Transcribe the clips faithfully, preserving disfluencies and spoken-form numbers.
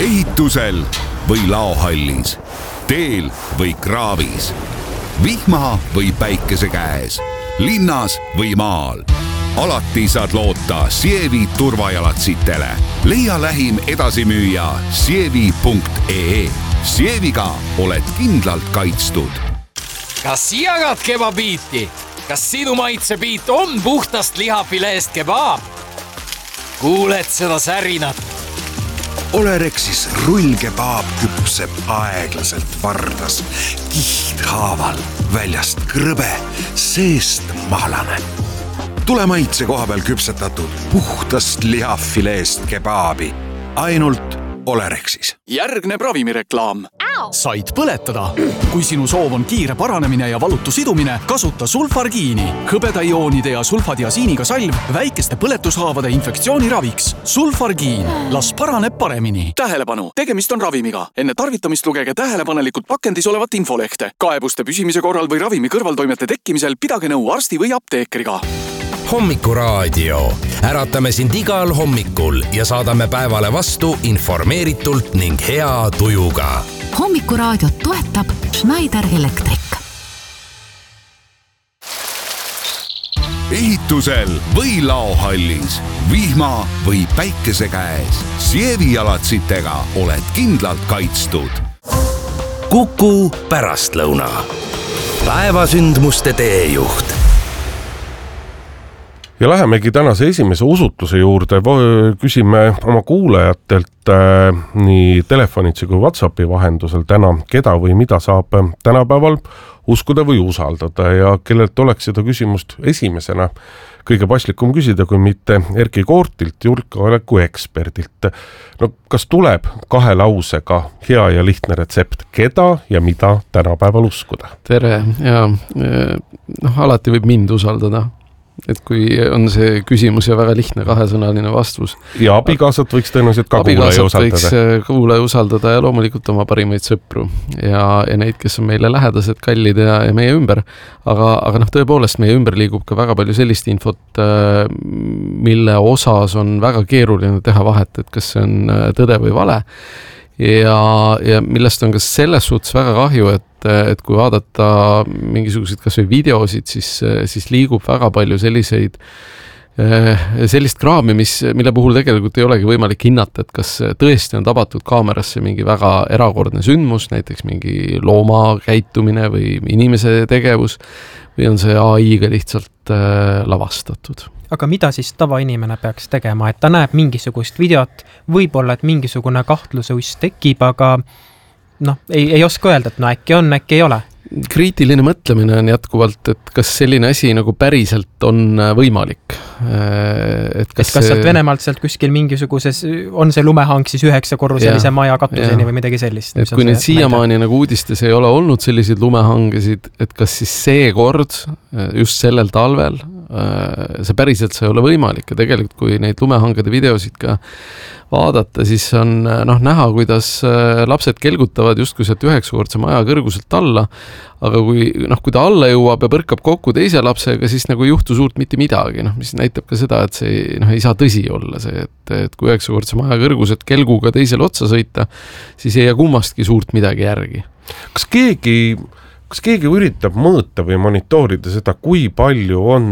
ehitusel või laohallis, teel või kraavis, vihma või päikese käes, linnas või maal. Alati saad loota Sievi turvajalatsitele. Leia lähim edasimüüja sievi punkt ee. Sieviga oled kindlalt kaitstud. Kas jagad kebabiiti? Kas sinu maitsebiit on puhtast lihafileest kebab? Kuuled seda särinat? Olerexis rullkebaab küpseb aeglaselt vardas, kihthaaval, väljast krõbe, seest mahlane. Tule maitse koha peal küpsetatud puhtast lihafileest kebaabi. Ainult Olerexis. Järgneb ravimireklaam. Said põletada. Kui sinu soov on kiire paranemine ja valutu sidumine, kasuta sulfargiini. Hõbedaioonide ja sulfadiasiiniga salv väikeste põletushaavade infektsiooni raviks. Sulfargiin. Las paraneb paremini. Tähelepanu, tegemist on ravimiga. Enne tarvitamist lugege tähelepanelikult pakendis olevat infolehte. Kaebuste püsimise korral või ravimi kõrvaltoimete tekkimisel pidage nõu arsti või apteekriga. Hommikuraadio. Äratame sind igal hommikul ja saadame päevale vastu informeeritult ning hea tujuga. Hommikuraadiot toetab Schneider Electric. Ehitusel või laohallis, vihma või päikese käes, Sievi jalatsitega oled kindlalt kaitstud. Kuku pärastlõuna. Päevasündmuste teejuht. Ja lähemegi tänase esimese usutluse juurde. Küsime oma kuulajatelt äh, nii telefonitsi kui WhatsAppi vahendusel täna, keda või mida saab tänapäeval uskuda või usaldada ja kellelt oleks seda küsimust esimesena kõige paslikum küsida, kui mitte Erki Koortilt, julgeoleku eksperdilt. No, kas tuleb kahe lausega hea ja lihtne retsept, keda ja mida tänapäeval uskuda? Tere, ja noh, alati võib mind usaldada. Et kui on see küsimus ja väga lihtne kahesõnaline vastus. Ja abikaasat võiks tõenäoliselt ka kuulaja usaldada. Abikaasat võiks kuulaja usaldada ja loomulikult oma parimaid sõpru ja, ja neid, kes on meile lähedased, kallid ja, ja meie ümber. Aga, aga noh, tõepoolest meie ümber liigub ka väga palju sellist infot, mille osas on väga keeruline teha vahet, et kas see on tõde või vale. Ja, ja millest on ka selles suhtes väga kahju, et, et kui vaadata mingisuguseid kas või videosid, siis, siis liigub väga palju selliseid, sellist kraami, mis, mille puhul tegelikult ei olegi võimalik hinnata, et kas tõesti on tabatud kaamerasse mingi väga erakordne sündmus, näiteks mingi looma käitumine või inimese tegevus, või on see A I-ga lihtsalt äh, lavastatud. Aga mida siis tavainimene peaks tegema, et ta näeb mingisugust videot, võib-olla, et mingisugune kahtlusuist tekib, aga noh, ei, ei oska öelda, et no äkki on, äkki ei ole. Kriitiline mõtlemine on jätkuvalt, et kas selline asi nagu päriselt on võimalik. Et kas, et kas sealt Venemaalt sealt kuskil mingisuguses, on see lumehang siis üheksa korruselise ja, maja katuseni ja. Või midagi sellist? Et kui neid siiamaani nagu uudistes ei ole olnud selliseid lumehangesid, et kas siis see kord, just sellel talvel, see päriselt see ei ole võimalik ja tegelikult kui neid lumehangede videosid ka vaadata, siis on noh, näha, kuidas lapsed kelgutavad justkui sealt üheksakordse maja kõrguselt alla, aga kui, noh, kui ta alla jõuab ja põrkab kokku teise lapsega, siis nagu ei juhtu suurt mitte midagi, noh, mis näitab ka seda, et see noh, ei saa tõsi olla see, et, et kui üheksakordse maja kõrguselt kelguga teisele otsa sõita, siis ei jää kummastki suurt midagi järgi. Kas keegi, kas keegi üritab mõõta või monitoorida seda, kui palju on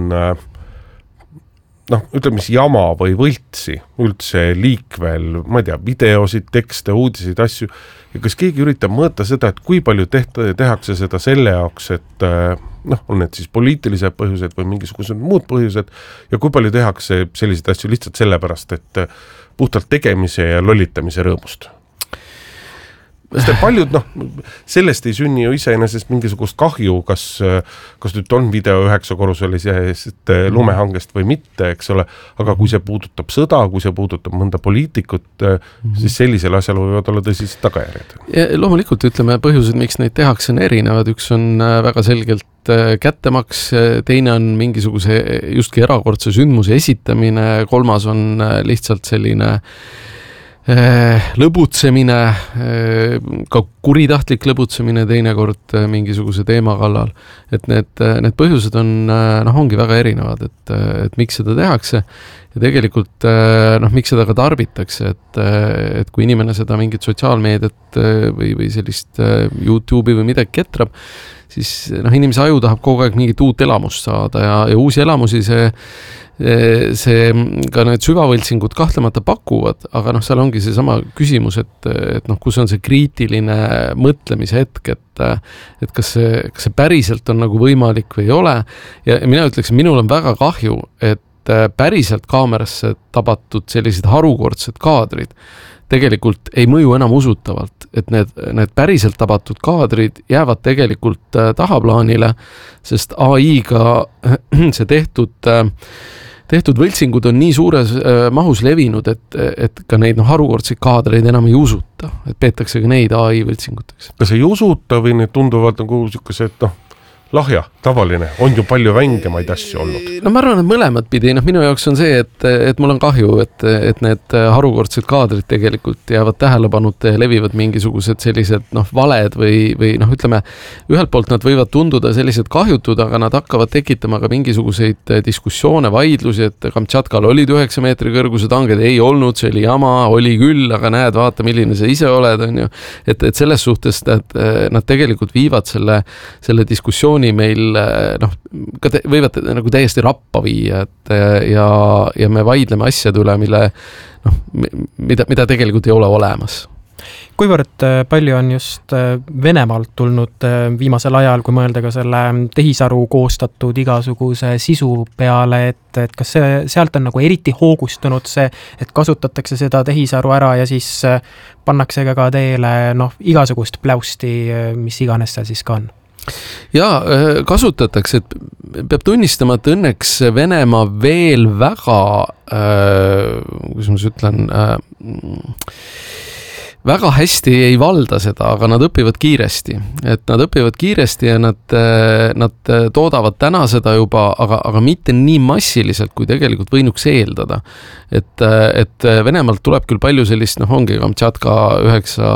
noh, ütleme siis jama või võltsi üldse liikvel, ma ei tea, videosid, tekste, uudiseid, asju ja kas keegi üritab mõõta seda, et kui palju tehta, tehakse seda selle jaoks, et noh, on need siis poliitilised põhjused või mingisugused muud põhjused ja kui palju tehakse selliseid asju lihtsalt sellepärast, et puhtalt tegemise ja lollitamise rõõmust. Sest paljud, noh, sellest ei sünni ju iseenesest mingisugust kahju, kas, kas nüüd on video üheksa korruselisest lumehangest või mitte, eks ole, aga kui see puudutab sõda, kui see puudutab mõnda poliitikut, mm-hmm. siis sellisel asjal võivad olla tõsised tagajärjed. Ja loomulikult ütleme, põhjused, miks neid tehakse on erinevad, üks on väga selgelt kättemaks, teine on mingisuguse justki erakordse sündmuse esitamine, kolmas on lihtsalt selline lõbutsemine, ka kuritahtlik lõbutsemine teinekord mingisuguse teema kallal, et need, need põhjused on, noh, ongi väga erinevad, et, et miks seda tehakse ja tegelikult, noh, miks seda ka tarbitakse, et, et kui inimene seda mingit sotsiaalmeediat või, või sellist YouTube'i või midagi ketrab, siis noh, inimese aju tahab kogu aeg mingit uut elamust saada ja, ja uusi elamusi see see ka need süvavõltsingud kahtlemata pakuvad, aga noh, seal ongi see sama küsimus, et, et noh, kus on see kriitiline mõtlemise hetk, et, et kas see, kas see päriselt on nagu võimalik või ei ole ja mina ütleksin, minul on väga kahju, et päriselt kaamerasse tabatud sellised harukordsed kaadrid tegelikult ei mõju enam usutavalt, et need, need päriselt tabatud kaadrid jäävad tegelikult tahaplaanile, sest A I-ga see tehtud tehtud võltsingud on nii suures äh, mahus levinud, et, et ka neid noh, harukordseid kaadreid enam ei usuta, et peetakse ka neid A I võltsinguteks. Kas ei usuta või need tunduvad nagu siukese, et noh, lahja, tavaline, on ju palju vängemaid asju olnud. No ma arvan, et mõlemad pidi, noh minu jaoks on see, et, et mul on kahju, et, et need harukordsed kaadrid tegelikult jäävad tähelepanuta ja levivad mingisugused sellised noh, valed või, või noh, ütleme, ühelt poolt nad võivad tunduda sellised kahjutud, aga nad hakkavad tekitama ka mingisuguseid diskussioone, vaidlusi, et Kamtšatkal olid üheksa meetri kõrgused hanged, ei olnud, see oli jama, oli küll, aga näed, vaata, milline sa ise oled, on ju. Et, et selles suhtes nad, nad tegelikult viivad selle, selle diskussiooni meil noh, ka te, võivad nagu täiesti rappa viia, et ja, ja me vaidleme asjade üle, mille noh, mida, mida tegelikult ei ole olemas. Kuivõrd palju on just Venemaalt tulnud viimasel ajal, kui mõelda ka selle tehisaru koostatud igasuguse sisu peale, et, et kas see, sealt on nagu eriti hoogustunud see, et kasutatakse seda tehisaru ära ja siis pannakse ka teele noh, igasugust pläusti, mis iganes seal siis ka on? Jaa, kasutatakse, et peab tunnistama, et õnneks Venemaa veel väga, kuidas ma ütlen, väga hästi ei valda seda, aga nad õpivad kiiresti. Et nad õpivad kiiresti ja nad, nad toodavad täna seda juba, aga, aga mitte nii massiliselt, kui tegelikult võinuks eeldada. Et, et Venemaalt tuleb küll palju sellist, noh ongi Kamtšatka üheksa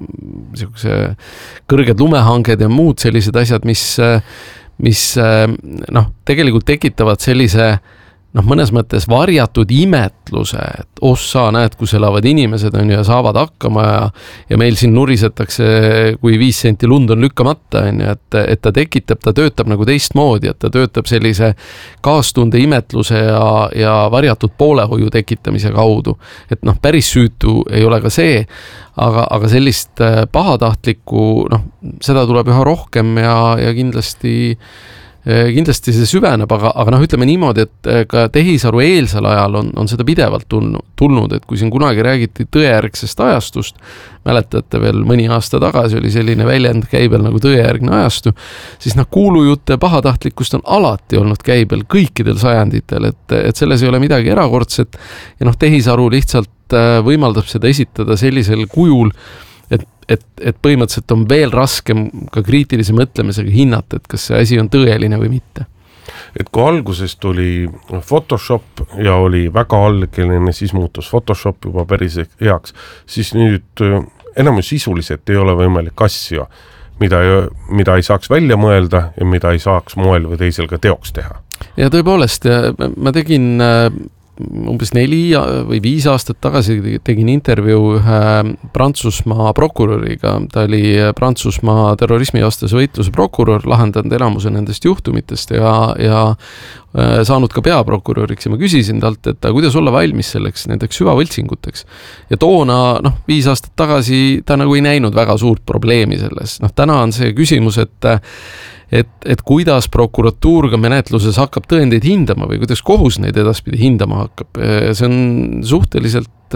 kõrged lumehanged ja muud sellised asjad, mis, mis noh, tegelikult tekitavad sellise noh, mõnes mõttes varjatud imetluse, et ossa, näed, kus elavad inimesed on ja saavad hakkama ja, ja meil siin nurisetakse, kui viis senti lund on lükkamata, on ju, et, et ta tekitab, ta töötab nagu teistmoodi, et ta töötab sellise kaastunde imetluse ja, ja varjatud poolehoiu tekitamise kaudu. Et noh, päris süütu ei ole ka see, aga, aga sellist pahatahtlikku, noh, seda tuleb üha rohkem ja, ja kindlasti kindlasti see süveneb, aga, aga noh, ütleme niimoodi, et ka tehisaru eelsel ajal on, on seda pidevalt tulnud, tulnud, et kui siin kunagi räägiti tõejärgsest ajastust, mäletate veel mõni aasta tagasi oli selline väljend käibel nagu tõejärgne ajastu, siis noh, kuulujutte pahatahtlikkust on alati olnud käibel kõikidel sajanditel, et, et selles ei ole midagi erakordset ja noh, tehisaru lihtsalt võimaldab seda esitada sellisel kujul, et, et, et põhimõtteliselt on veel raskem ka kriitilise mõtlemisega hinnata, et kas see asi on tõeline või mitte. Et kui alguses tuli Photoshop ja oli väga algeline, siis muutus Photoshop juba päris heaks, siis nüüd enam sisuliselt ei ole võimalik asju, mida, mida ei saaks välja mõelda ja mida ei saaks moel või teisel ka teoks teha. Ja tõepoolest, ma tegin umbes neli või viis aastat tagasi tegin intervjuu ühe Prantsusmaa prokuröriga. Ta oli Prantsusmaa terrorismivastase võitluse prokurör, lahendanud enamuse nendest juhtumitest ja, ja saanud ka peaprokuröriks ja ma küsisin talt, et kuidas olla valmis selleks nendeks süvavõltsinguteks. Ja toona, noh, viis aastat tagasi ta nagu ei näinud väga suurt probleemi selles. Noh, täna on see küsimus, et Et, et kuidas prokuratuur ka menetluses hakkab tõendeid hindama või kuidas kohus neid edaspidi hindama hakkab. See on suhteliselt,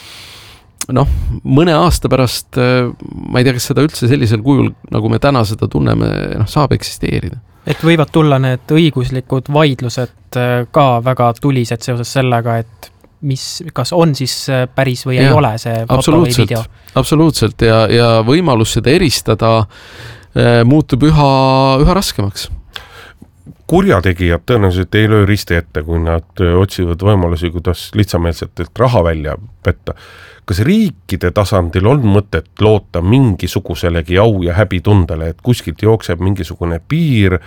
noh, mõne aasta pärast, ma ei tea, kas seda üldse sellisel kujul, nagu me täna seda tunneme, noh, saab eksisteerida. Et võivad tulla need õiguslikud vaidlused ka väga tulised seoses sellega, et mis, kas on siis päris või ja, ei ole see foto või video? Absoluutselt ja, ja võimalus seda eristada muutub üha, üha raskemaks. kurjategijad tõenäoliselt ei löö risti ette, kui nad otsivad võimalusi, kuidas lihtsameelsetelt raha välja petta. Kas riikide tasandil on mõtet loota mingisuguselegi au ja häbitundele, et kuskilt jookseb mingisugune piir,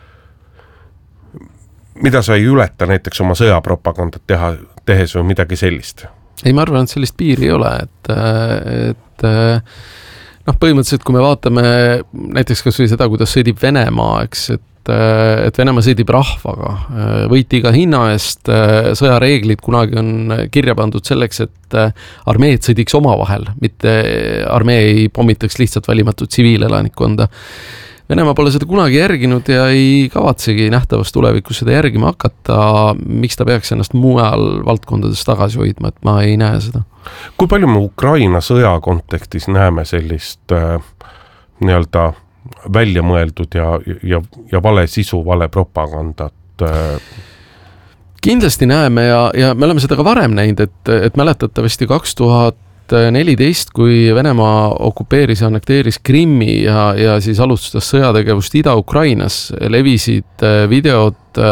mida sa ei ületa näiteks oma sõjapropagandat teha, tehes või midagi sellist? Ei, ma arvan, et sellist piiri ei ole, et, et noh, põhimõtteliselt, kui me vaatame näiteks kas või seda, kuidas sõidib Venemaa, eks, et et Venemaa sõidib rahvaga, võiti iga hinna eest, sõjareeglid kunagi on kirja pandud selleks, et armeed sõidiks omavahel, mitte armee ei pommitaks lihtsalt valimatut tsiviilelanikkonda. Venemaa pole seda kunagi järginud ja ei kavatsegi nähtavas tulevikus seda järgima hakata, miks ta peaks ennast mujal valdkondades tagasi hoidma, et ma ei näe seda. Kui palju me Ukraina sõja kontekstis näeme sellist äh, nii-öelda välja mõeldud ja, ja, ja vale sisu, vale propagandat? Kindlasti näeme ja, ja me oleme seda ka varem näinud, et, et mäletatavasti kaks tuhat neliteist, kui Venemaa okupeeris ja annekteeris Krimmi ja, ja siis alustas sõjategevust Ida-Ukrainas, levisid videod,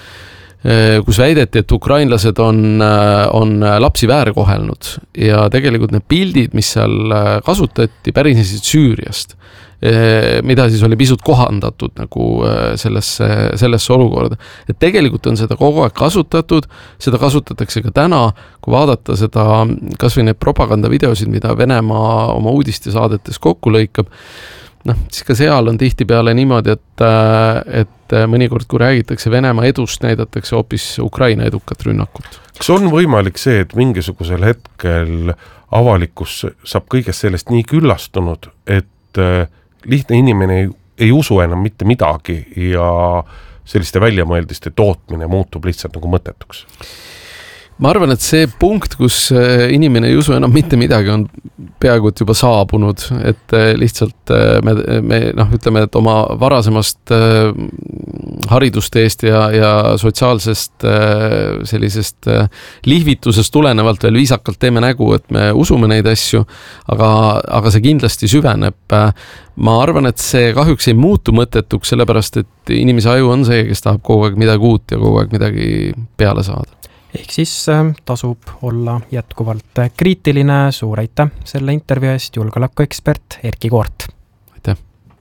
kus väideti, et ukrainlased on, on lapsi väärkohelnud ja tegelikult need pildid, mis seal kasutati, pärinesid Süüriast, mida siis oli pisut kohandatud nagu sellesse, sellesse olukorda. Et tegelikult on seda kogu aeg kasutatud, seda kasutatakse ka täna, kui vaadata seda, kas või need propagandavideosid, mida Venemaa oma uudistesaadetes kokku lõikab, noh, siis ka seal on tihtipeale niimoodi, et, et mõnikord, kui räägitakse Venemaa edust, näidatakse hoopis Ukraina edukat rünnakut. Kas on võimalik see, et mingisugusel hetkel avalikkus saab kõigest sellest nii küllastunud, et lihtne inimene ei, ei usu enam mitte midagi ja selliste väljamõeldiste tootmine muutub lihtsalt nagu mõttetuks? Ma arvan, et see punkt, kus inimene ei usu enam mitte midagi, on peaaegu et juba saabunud, et lihtsalt me, me noh, ütleme, et oma varasemast haridusteest ja, ja sotsiaalsest sellisest lihvitusest tulenevalt veel viisakalt teeme nägu, et me usume neid asju, aga, aga see kindlasti süveneb. Ma arvan, et see kahjuks ei muutu mõttetuks, sellepärast, et inimese aju on see, kes tahab kogu aeg midagi uut ja kogu aeg midagi peale saada. Ehk siis tasub olla jätkuvalt kriitiline. Suur aitäh selle intervjuu eest, julgeolekuekspert Erki Koort. Aitäh.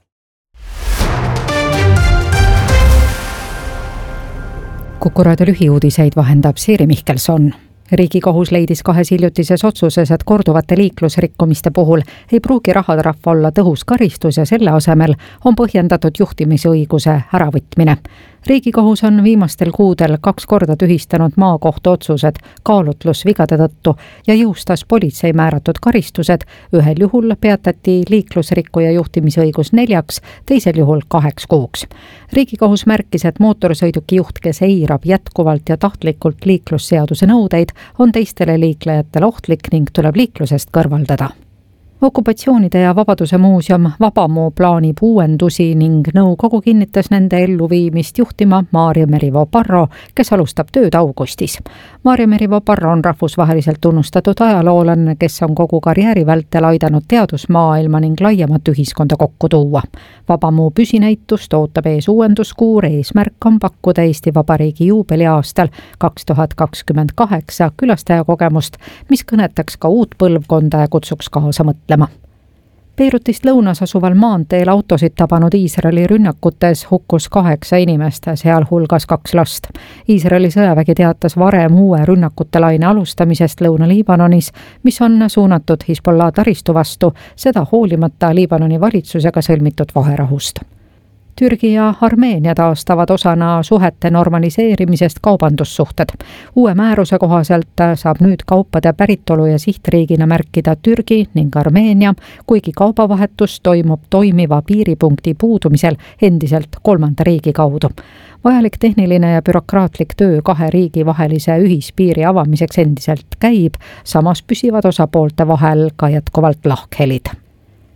Kuku Raadio lühiuudiseid vahendab Siiri Mihkelson. Riigikohus leidis kahes hiljutises otsuses, et korduvate liiklusrikkumiste puhul ei pruugi rahatrahv olla tõhus karistus ja selle asemel on põhjendatud juhtimisõiguse äravõtmine. Riigikohus on viimastel kuudel kaks korda tühistanud maakohtu otsused kaalutlusvigade tõttu ja jõustas politsei määratud karistused. Ühel juhul peatati liiklusrikkuja juhtimisõigus neljaks, teisel juhul kaheks kuuks. Riigikohus märkis, et mootorsõiduki juht, kes eirab jätkuvalt ja tahtlikult liiklusseaduse nõudeid, on teistele liiklejatele ohtlik ning tuleb liiklusest kõrvaldada. Okupatsioonide ja Vabaduse muuseum Vabamu plaanib uuendusi ning nõukogu kinnitas nende elluviimist juhtima Maarja Merivo-Parro, kes alustab tööd augustis. Maarja Merivo-Parro on rahvusvaheliselt tunnustatud ajaloolanne, kes on kogu karjääri vältel aidanud teadusmaailma ning laiemat ühiskonda kokku tuua. Vabamu püsinäitust ootab ees uuenduskuur, eesmärk on pakkuda Eesti Vabariigi juubeliaastal kaks tuhat kakskümmend kaheksa külastajakogemust, mis kõnetaks ka uut põlvkonda ja kutsuks kaasa mõtlema. Beirutist lõunas asuval maanteel autosid tabanud Iisraeli rünnakutes hukkus kaheksa inimest, sealhulgas kaks last. Iisraeli sõjavägi teatas varem uue rünnakute laine alustamisest Lõuna-Liibanonis, mis on suunatud Hezbollah taristu vastu, seda hoolimata Liibanoni valitsusega sõlmitud vaherahust. Türgi ja Armeenia taastavad osana suhete normaliseerimisest kaubandussuhted. Uue määruse kohaselt saab nüüd kaupade päritolu ja sihtriigina märkida Türgi ning Armeenia, kuigi kaubavahetus toimub toimiva piiripunkti puudumisel endiselt kolmanda riigi kaudu. Vajalik tehniline ja bürokraatlik töö kahe riigi vahelise ühispiiri avamiseks endiselt käib, samas püsivad osapoolte vahel ka jätkuvalt lahkhelid.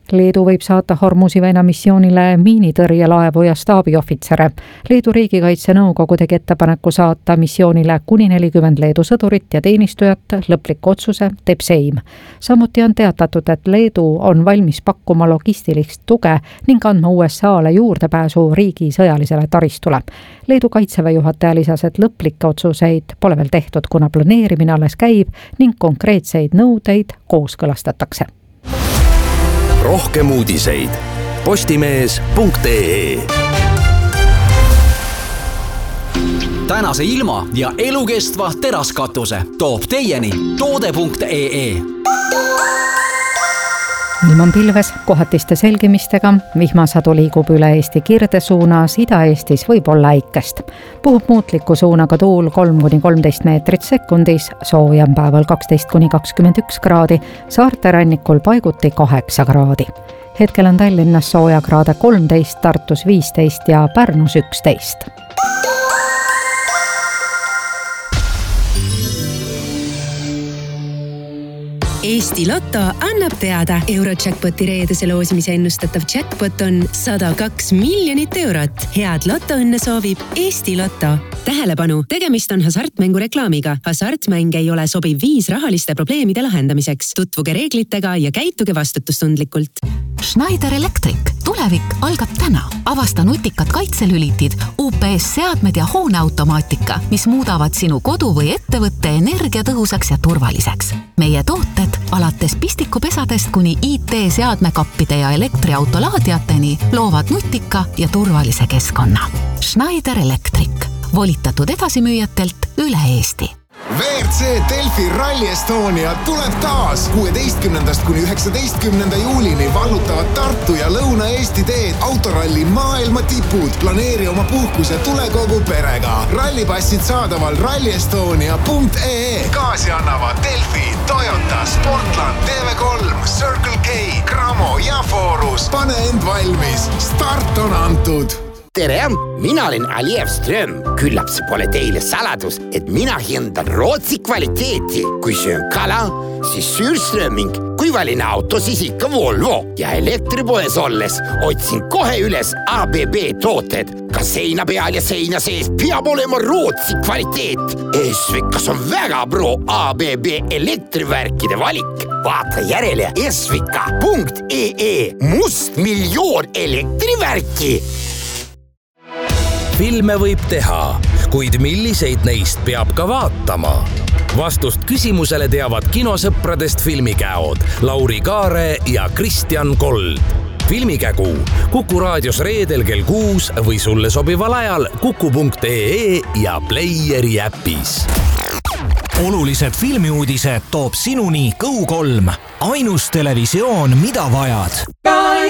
Leedu võib saata Hormuzi väina missioonile miinitõrjelaevu ja staabiohvitsere. Leedu riigikaitsenõukogu tegi ettepaneku saata missioonile kuni nelikümmend Leedu sõdurit ja teenistujat, lõpliku otsuse teeb Seim. Samuti on teatatud, et Leedu on valmis pakkuma logistilist tuge ning andma U S A-le juurdepääsu riigi sõjalisele taristule. Leedu kaitseväe juhataja lisas, et lõplikke otsuseid pole veel tehtud, kuna planeerimine alles käib ning konkreetseid nõudeid kooskõlastatakse. Rohkem uudiseid postimees punkt ee. Tänase ilma ja elukestva teraskatuse toob teieni toode punkt ee. Ilm on pilves kohatiste selgimistega, vihmasadu liigub üle Eesti kirde suunas, Ida-Eestis võib olla äikest. Puhub muutliku suunaga tuul kolm kuni kolmteist meetrit sekundis, soojam päeval kaksteist kuni kakskümmend üks kraadi, saarte rannikul paiguti kaheksa kraadi. Hetkel on Tallinnas soojakraade kolmteist, Tartus viisteist ja Pärnus üksteist. Eesti Lotto annab teada, Eurojackpoti reedese loosimise ennustatav jackpot on sada kaks miljonit eurot. Head lotoõnne soovib Eesti Lotto. Tähelepanu, tegemist on hasartmängu reklaamiga. Hasartmäng ei ole sobiv viis rahaliste probleemide lahendamiseks. Tutvuge reeglitega ja käituge vastutustundlikult. Schneider Electric. Tulevik algab täna. Avasta nutikad kaitselülitid, U P S-seadmed ja hooneautomaatika, mis muudavad sinu kodu või ettevõtte energiatõhusaks ja turvaliseks. Meie tooted alates pistikupesadest kuni I T-seadmekappide ja elektriautolaadiateni loovad nutika ja turvalise keskkonna. Schneider Electric. Volitatud edasimüüjatelt üle Eesti. V R C Delfi Rally Estonia tuleb taas kuueteistkümnendast kuni üheksateistkümnenda juulini vallutavad Tartu ja Lõuna-Eesti teed autoralli maailma tipud. Planeeri oma puhkus ja tule kogu perega. Rallipassid saadaval rally estonia punkt ee. Kaasi annavad Delfi, Toyota, Sportland, T V kolm, Circle K, Cramo ja Forus. Pane end valmis. Start on antud. Tere, mina olen Aliev Ström. Küllap see pole teile saladus, et mina hindan Rootsi kvaliteeti. Kui söön kala, siis Sürströming. Kui valin auto, siis ikka Volvo. Ja elektripoes olles otsin kohe üles A B B tooted. Ka seina peal ja seina sees peab olema Rootsi kvaliteet. Esvikas on väga pro A B B elektrivärkide valik. Vaata järele esvika punkt ee. Must miljoon elektrivärki. Filme võib teha, kuid milliseid neist peab ka vaatama? Vastust küsimusele teavad kinosõpradest filmikäod Lauri Kaare ja Kristjan Kold. Filmikägu Kuku raadios reedel kell kuus või sulle sobival ajal kuku punkt ee ja Playeri äpis. Olulised filmiuudised toob sinuni Go kolm. Ainus televisioon, mida vajad.